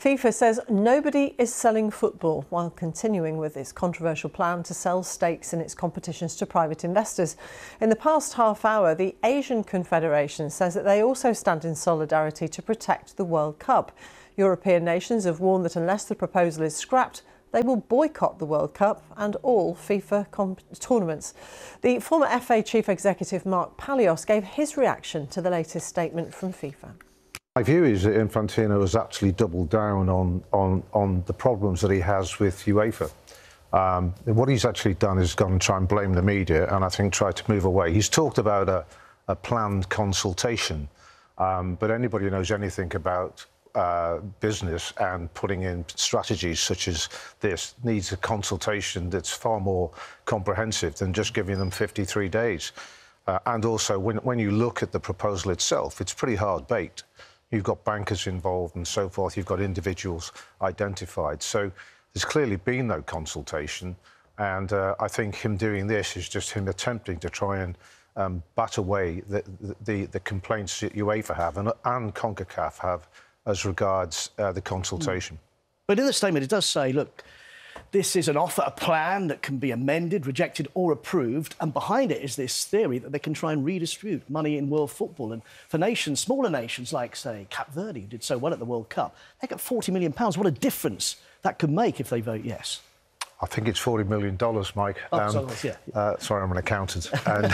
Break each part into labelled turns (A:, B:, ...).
A: FIFA says nobody is selling football while continuing with its controversial plan to sell stakes in its competitions to private investors. In the past half hour, the Asian Confederation says that they also stand in solidarity to protect the World Cup. European nations have warned that unless the proposal is scrapped, they will boycott the World Cup and all FIFA tournaments. The former FA Chief Executive Mark Palios gave his reaction to the latest statement from FIFA.
B: My view is that Infantino has actually doubled down on the problems that he has with UEFA. What he's actually done is gone and try and blame the media and I think try to move away. He's talked about a planned consultation, but anybody who knows anything about business and putting in strategies such as this needs a consultation that's far more comprehensive than just giving them 53 days. And also, when you look at the proposal itself, it's pretty hard-baked. You've got bankers involved and so forth. You've got individuals identified. So there's clearly been no consultation. And I think him doing this is just him attempting to try and bat away the complaints that UEFA have and CONCACAF have as regards the consultation.
C: But in the statement, it does say, look, this is an offer, a plan that can be amended, rejected or approved, and behind it is this theory that they can try and redistribute money in world football. And for nations, smaller nations like, say, Cape Verde, who did so well at the World Cup, they got £40 million. What a difference that could make if they vote yes.
B: I think it's $40 million, Mike. Sorry, I'm an accountant.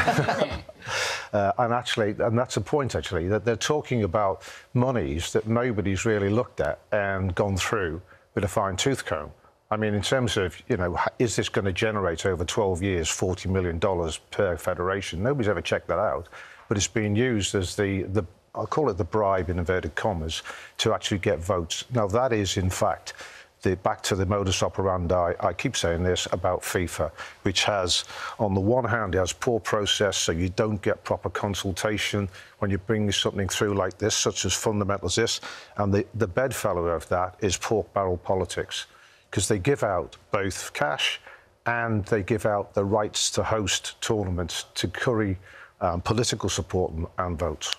B: And that's a point, actually, that they're talking about monies that nobody's really looked at and gone through with a fine-tooth comb. I mean, in terms of, is this going to generate over 12 years $40 million per federation? Nobody's ever checked that out. But it's being used as I'll call it the bribe, in inverted commas, to actually get votes. Now, that is, in fact, back to the modus operandi, I keep saying this about FIFA, which has, on the one hand, it has poor process, so you don't get proper consultation when you bring something through like this, such as fundamental as this. And the bedfellow of that is pork barrel politics, because they give out both cash and they give out the rights to host tournaments to curry political support and votes.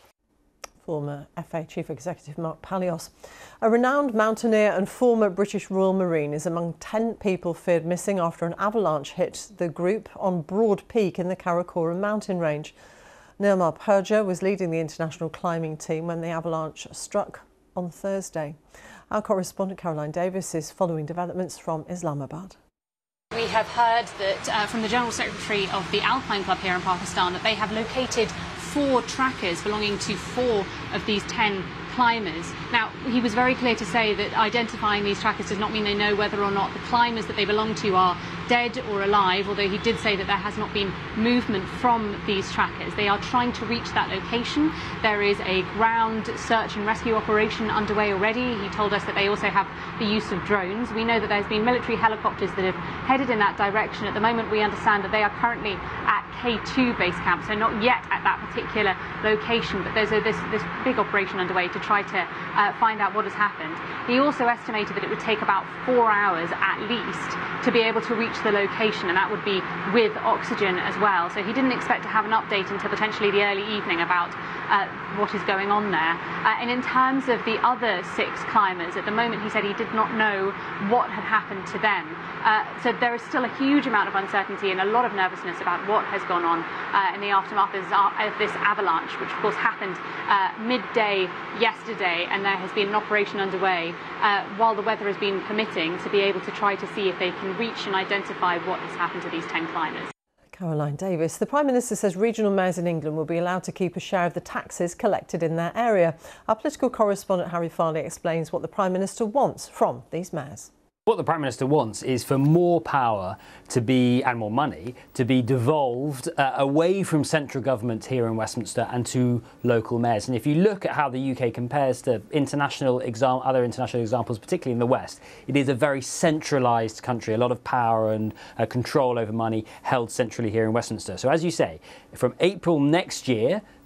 A: Former FA Chief Executive Mark Palios. A renowned mountaineer and former British Royal Marine is among 10 people feared missing after an avalanche hit the group on Broad Peak in the Karakoram mountain range. Nirmal Purja was leading the international climbing team when the avalanche struck on Thursday. Our correspondent Caroline Davis is following developments from Islamabad.
D: We have heard that from the General Secretary of the Alpine Club here in Pakistan that they have located 4 trackers belonging to 4 of these 10 climbers. Now, he was very clear to say that identifying these trackers does not mean they know whether or not the climbers that they belong to are dead or alive, although he did say that there has not been movement from these trackers. They are trying to reach that location. There is a ground search and rescue operation underway already. He told us that they also have the use of drones. We know that there's been military helicopters that have headed in that direction. At the moment, we understand that they are currently at K2 base camp, so not yet at that particular location, but there's this big operation underway to try to find out what has happened. He also estimated that it would take about 4 hours at least to be able to reach the location, and that would be with oxygen as well. So he didn't expect to have an update until potentially the early evening about what is going on there. And in terms of the other 6 climbers, at the moment he said he did not know what had happened to them. So there is still a huge amount of uncertainty and a lot of nervousness about what has gone on in the aftermath of this avalanche, which of course happened midday yesterday, and there has been an operation underway while the weather has been permitting to be able to try to see if they can reach and identify what has happened to these 10 climbers.
A: Caroline Davis. The Prime Minister says regional mayors in England will be allowed to keep a share of the taxes collected in their area. Our political correspondent Harry Farley explains what the Prime Minister wants from these mayors.
E: What the Prime Minister wants is for more power and more money to be devolved away from central government here in Westminster and to local mayors. And if you look at how the UK compares to other international examples, particularly in the West, it is a very centralised country, a lot of power and control over money held centrally here in Westminster. So as you say, from April next year,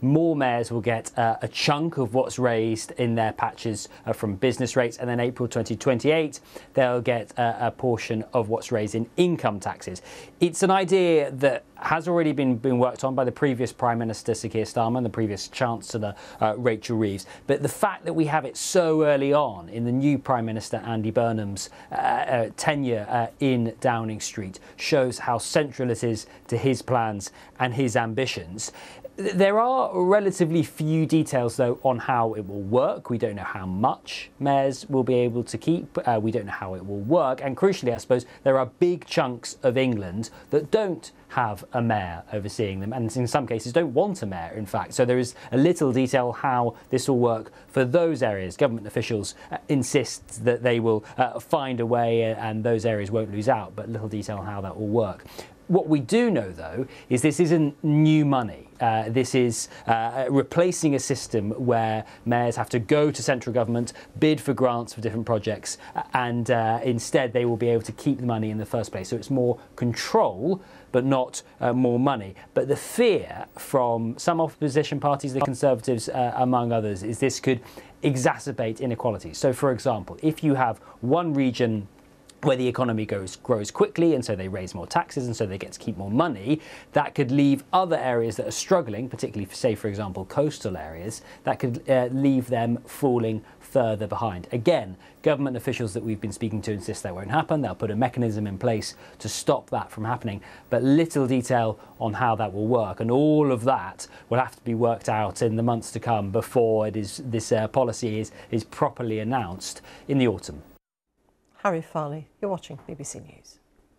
E: more mayors will get a chunk of what's raised in their patches from business rates, and then April 2028 they'll get a portion of what's raised in income taxes. It's an idea that has already been worked on by the previous Prime Minister Sir Keir Starmer and the previous Chancellor Rachel Reeves. But the fact that we have it so early on in the new Prime Minister Andy Burnham's tenure in Downing Street shows how central it is to his plans and his ambitions. There are relatively few details, though, on how it will work. We don't know how much mayors will be able to keep. We don't know how it will work. And crucially, I suppose, there are big chunks of England that don't have a mayor overseeing them, and in some cases don't want a mayor, in fact. So there is a little detail how this will work for those areas. Government officials insist that they will find a way and those areas won't lose out, but little detail on how that will work. What we do know, though, is this isn't new money. This is replacing a system where mayors have to go to central government, bid for grants for different projects, and instead they will be able to keep the money in the first place. So it's more control, but not more money. But the fear from some opposition parties, the Conservatives among others, is this could exacerbate inequalities. So, for example, if you have one region where the economy grows quickly and so they raise more taxes and so they get to keep more money, that could leave other areas that are struggling, particularly, say, for example, coastal areas, that could leave them falling further behind. Again, government officials that we've been speaking to insist that won't happen. They'll put a mechanism in place to stop that from happening, but little detail on how that will work. And all of that will have to be worked out in the months to come before this policy is properly announced in the autumn.
A: Harry Farley, you're watching BBC News.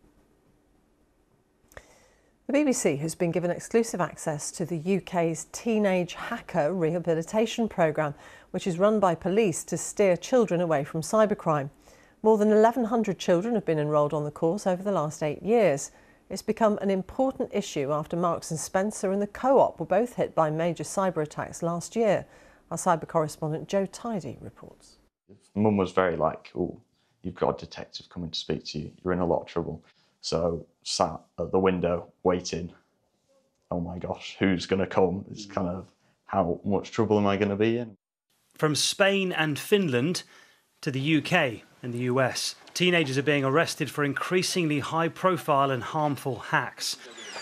A: The BBC has been given exclusive access to the UK's Teenage Hacker Rehabilitation Programme, which is run by police to steer children away from cybercrime. More than 1,100 children have been enrolled on the course over the last 8 years. It's become an important issue after Marks and Spencer and the Co-op were both hit by major cyber attacks last year. Our cyber correspondent Joe Tidy reports.
F: Mum was very like, "Oh, you've got a detective coming to speak to you, you're in a lot of trouble." So sat at the window waiting, oh my gosh, who's going to come? It's kind of, how much trouble am I going to be in?
G: From Spain and Finland to the UK and the US, teenagers are being arrested for increasingly high-profile and harmful hacks.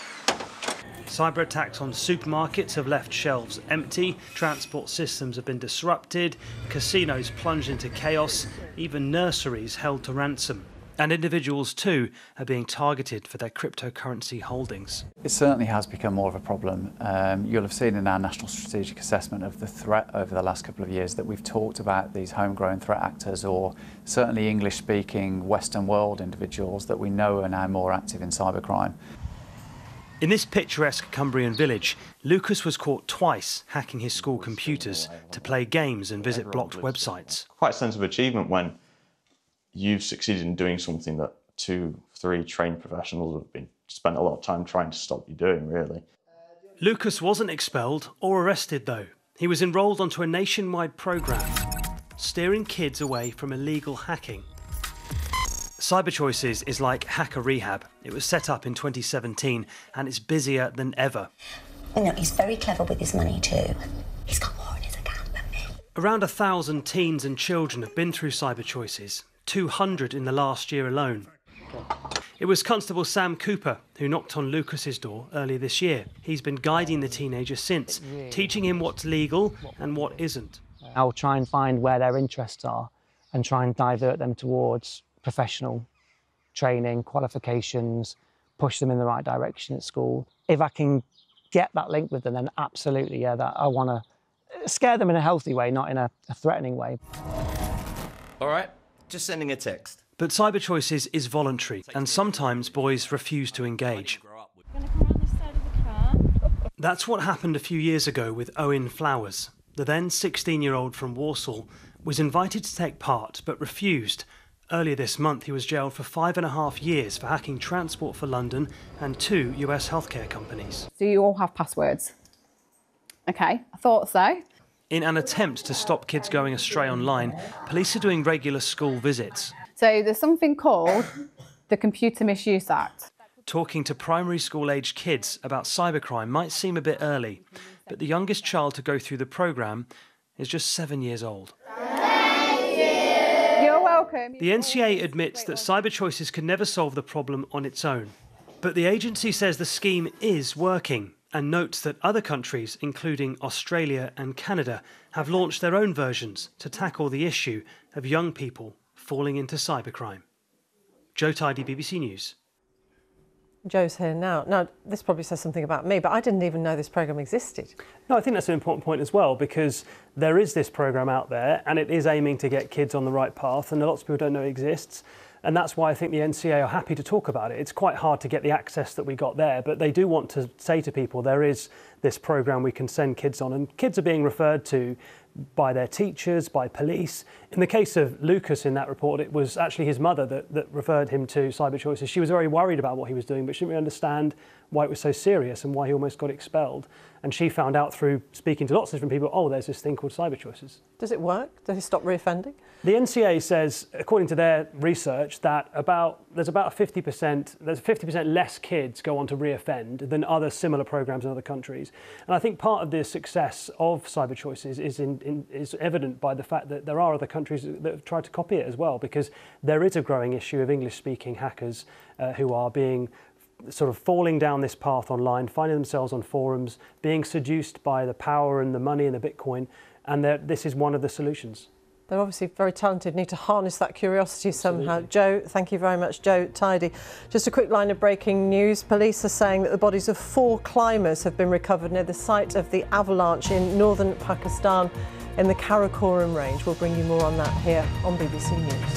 G: Cyber attacks on supermarkets have left shelves empty, transport systems have been disrupted, casinos plunged into chaos, even nurseries held to ransom. And individuals too are being targeted for their cryptocurrency holdings.
H: It certainly has become more of a problem. You'll have seen in our National Strategic Assessment of the threat over the last couple of years that we've talked about these homegrown threat actors, or certainly English-speaking Western world individuals that we know are now more active in cybercrime.
G: In this picturesque Cumbrian village, Lucas was caught twice hacking his school computers to play games and visit blocked websites.
F: Quite a sense of achievement when you've succeeded in doing something that 2-3 trained professionals have been spent a lot of time trying to stop you doing, really.
G: Lucas wasn't expelled or arrested, though. He was enrolled onto a nationwide programme, steering kids away from illegal hacking. CyberChoices is like Hacker Rehab. It was set up in 2017 and it's busier than ever.
I: You know, he's very clever with his money too. He's got more in his account than me.
G: Around 1,000 teens and children have been through CyberChoices, 200 in the last year alone. It was Constable Sam Cooper who knocked on Lucas's door earlier this year. He's been guiding the teenager since, teaching him what's legal and what isn't.
J: I'll try and find where their interests are and try and divert them towards professional training, qualifications, push them in the right direction at school. If I can get that link with them, then absolutely, yeah, that I want to scare them in a healthy way, not in a threatening way.
K: All right, just sending a text.
G: But CyberChoices is voluntary, and sometimes boys refuse to engage. That's what happened a few years ago with Owen Flowers. The then 16-year-old from Walsall was invited to take part, but refused. Earlier this month, he was jailed for 5.5 years for hacking Transport for London and 2 US healthcare companies.
L: Do you all have passwords? OK, I thought so.
G: In an attempt to stop kids going astray online, police are doing regular school visits.
L: So there's something called the Computer Misuse Act.
G: Talking to primary school-aged kids about cybercrime might seem a bit early, but the youngest child to go through the programme is just 7 years old.
L: You're welcome.
G: The NCA admits that CyberChoices can never solve the problem on its own, but the agency says the scheme is working and notes that other countries, including Australia and Canada, have launched their own versions to tackle the issue of young people falling into cybercrime. Joe Tidy, BBC News.
A: Joe's here now. Now, this probably says something about me, but I didn't even know this programme existed.
M: No, I think that's an important point as well, because there is this programme out there and it is aiming to get kids on the right path, and lots of people don't know it exists. And that's why I think the NCA are happy to talk about it. It's quite hard to get the access that we got there, but they do want to say to people there is this programme we can send kids on, and kids are being referred to by their teachers, by police. In the case of Lucas in that report, it was actually his mother that referred him to CyberChoices. She was very worried about what he was doing, but she didn't really understand why it was so serious and why he almost got expelled. And she found out through speaking to lots of different people, oh, there's this thing called CyberChoices.
A: Does it work? Does he stop reoffending?
M: The NCA says, according to their research, that there's about 50% less kids go on to reoffend than other similar programs in other countries. And I think part of the success of CyberChoices is evident by the fact that there are other countries that have tried to copy it as well, because there is a growing issue of English-speaking hackers who are being sort of falling down this path online, finding themselves on forums, being seduced by the power and the money and the Bitcoin, and this is one of the solutions.
A: They're obviously very talented, need to harness that curiosity somehow. Joe, thank you very much. Joe Tidy. Just a quick line of breaking news. Police are saying that the bodies of 4 climbers have been recovered near the site of the avalanche in northern Pakistan in the Karakoram range. We'll bring you more on that here on BBC News.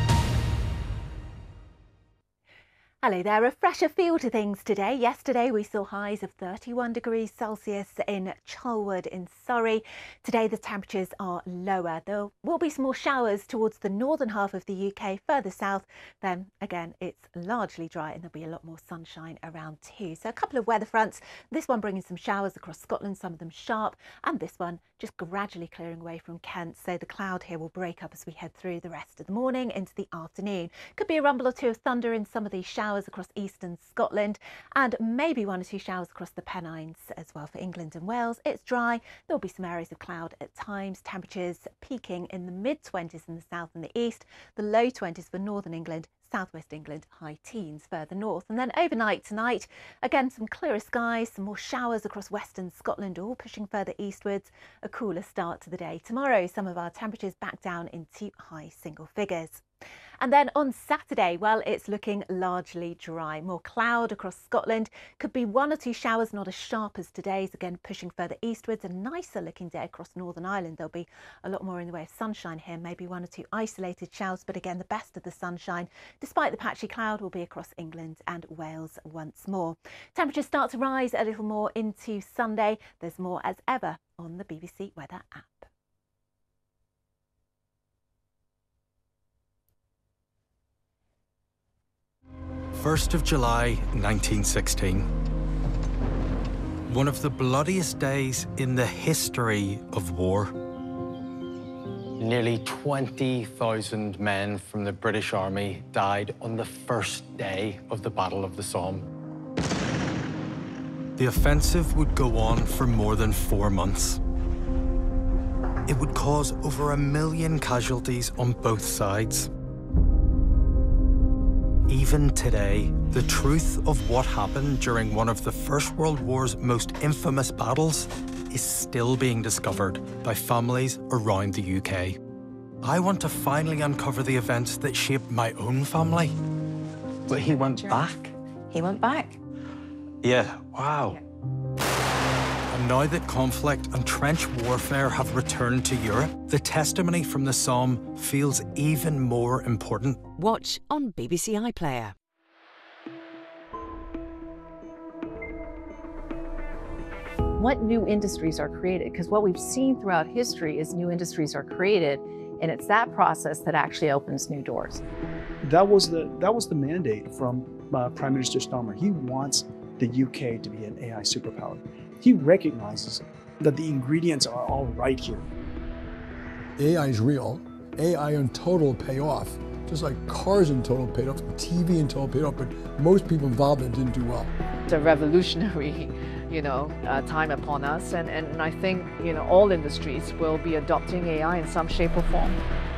N: Hello there, a fresher feel to things today. Yesterday we saw highs of 31 degrees Celsius in Charlwood in Surrey. Today the temperatures are lower. There will be some more showers towards the northern half of the UK. Further south, then again it's largely dry and there'll be a lot more sunshine around too. So a couple of weather fronts, this one bringing some showers across Scotland, some of them sharp, and this one just gradually clearing away from Kent. So the cloud here will break up as we head through the rest of the morning into the afternoon. Could be a rumble or two of thunder in some of these showers across eastern Scotland, and maybe 1 or 2 showers across the Pennines as well for England and Wales. It's dry, there'll be some areas of cloud at times, temperatures peaking in the mid-20s in the south and the east, the low 20s for northern England, southwest England, high teens further north. And then overnight tonight, again some clearer skies, some more showers across western Scotland, all pushing further eastwards, a cooler start to the day. Tomorrow some of our temperatures back down into high single figures. And then on Saturday, well, it's looking largely dry. More cloud across Scotland. Could be 1 or 2 showers, not as sharp as today's, again pushing further eastwards. A nicer looking day across Northern Ireland. There'll be a lot more in the way of sunshine here, maybe 1 or 2 isolated showers, but again the best of the sunshine, despite the patchy cloud, will be across England and Wales once more. Temperatures start to rise a little more into Sunday. There's more as ever on the BBC Weather app.
O: 1st of July 1916. One of the bloodiest days in the history of war.
P: Nearly 20,000 men from the British Army died on the first day of the Battle of the Somme.
O: The offensive would go on for more than 4 months. It would cause over 1 million casualties on both sides. Even today, the truth of what happened during one of the First World War's most infamous battles is still being discovered by families around the UK. I want to finally uncover the events that shaped my own family.
P: But he went back?
N: He went back.
O: Yeah, wow. And now that conflict and trench warfare have returned to Europe, the testimony from the Somme feels even more important.
Q: Watch on BBC iPlayer.
R: What new industries are created? Because what we've seen throughout history is new industries are created, and it's that process that actually opens new doors.
S: That was the mandate from Prime Minister Starmer. He wants the UK to be an AI superpower. He recognizes that the ingredients are all right here.
T: AI is real. AI in total will pay off. Just like cars in total paid off, TV in total paid off, but most people involved in it didn't do well.
U: It's a revolutionary, time upon us, and I think, all industries will be adopting AI in some shape or form.